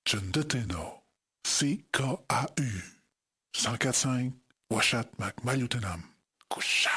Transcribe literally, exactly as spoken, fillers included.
John Deteno, C K A U, cent quatre cinq, Washat Mac Maliotenam, Couchette.